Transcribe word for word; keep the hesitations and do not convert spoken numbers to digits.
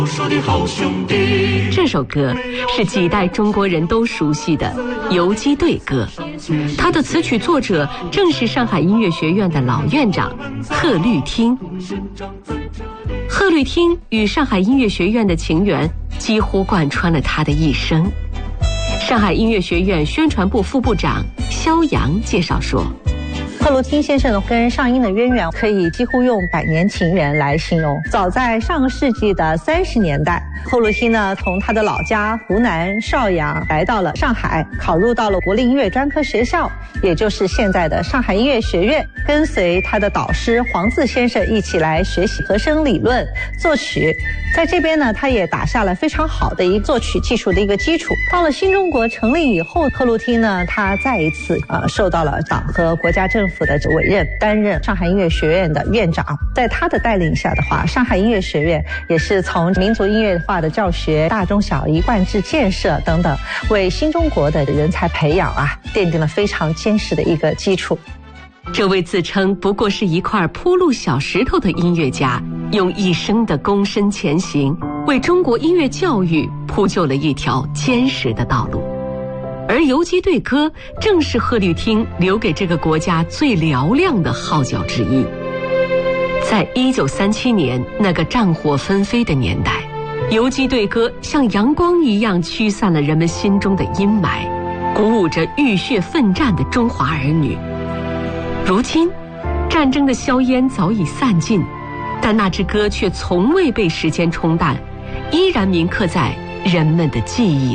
这首歌是几代中国人都熟悉的《游击队歌》，它的词曲作者正是上海音乐学院的老院长贺绿汀。贺绿汀与上海音乐学院的情缘几乎贯穿了他的一生。上海音乐学院宣传部副部长肖阳介绍说， 贺绿汀先生跟上音的渊源可以几乎用百年情缘来形容。早在上个世纪的三十年代，贺绿汀呢从他的老家湖南邵阳来到了上海，考入到了国立音乐专科学校，也就是现在的上海音乐学院，跟随他的导师黄自先生一起来学习和声理论、作曲。在这边呢，他也打下了非常好的一个作曲技术的一个基础。到了新中国成立以后，贺绿汀呢，他再一次呃受到了党和国家政府的委任，担任上海音乐学院的院长。在他的带领下的话，上海音乐学院也是从民族音乐化的教学、大中小一贯制建设等等，为新中国的人才培养啊，奠定了非常坚实的一个基础。 这位自称不过是一块铺路小石头的音乐家，用一生的躬身前行，为中国音乐教育铺就了一条坚实的道路。而《游击队歌》正是贺绿汀留给这个国家最嘹亮的号角之一。在一九三七年那个战火纷飞的年代，《游击队歌》像阳光一样驱散了人们心中的阴霾，鼓舞着浴血奋战的中华儿女。如今，战争的硝烟早已散尽，但那支歌却从未被时间冲淡，依然铭刻在人们的记忆